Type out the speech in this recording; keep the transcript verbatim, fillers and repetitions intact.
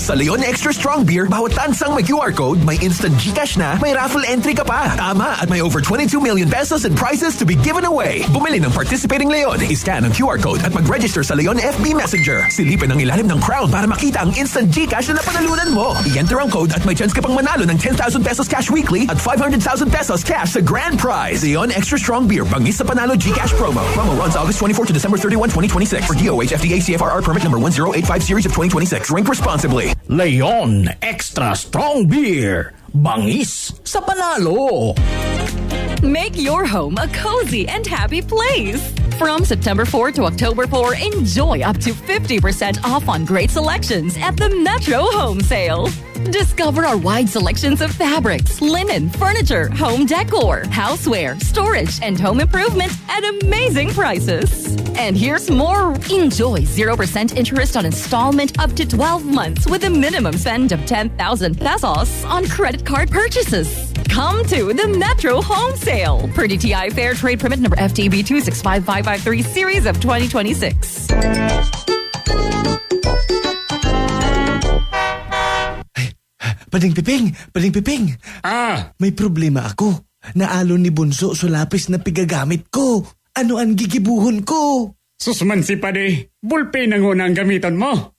Sa Leon Extra Strong Beer, bawat tansang may Q R code, may instant GCash na, may raffle entry ka pa. Tama, at may over twenty-two million pesos in prizes to be given away. Bumili ng participating Leon, iscan ang Q R code at mag-register sa Leon F B Messenger. Silipin ang ilalim ng crown para makita ang instant GCash na napanalunan mo. I-enter ang code at may chance ka pang manalo ng ten thousand pesos cash weekly at five hundred thousand pesos cash sa grand prize. Leon Extra Strong Beer, bangis sa panalo GCash promo. Promo runs August twenty-fourth to December thirty-first, twenty twenty-six. For D O H F D A C F R R permit number one zero eight five series of twenty twenty-six. Drink responsibly. Leon Extra Strong Beer, bangis sa panalo. Make your home a cozy and happy place. From September fourth to October fourth, enjoy up to fifty percent off on great selections at the Metro Home Sale. Discover our wide selections of fabrics, linen, furniture, home decor, houseware, storage, and home improvement at amazing prices. And here's more. Enjoy zero percent interest on installment up to twelve months with a minimum spend of ten thousand pesos on credit card purchases. Come to the Metro Home Sale. Per D T I Fair Trade Permit number F T B two six five five five three series of twenty twenty-six. Pading Piping, Pading Piping. Ah, may problema ako. Naalo ni Bunso sa lapis na pigagamit ko. Ano ang gigibuhon ko? Susman si Pade, bulpe nang unang gamiton mo.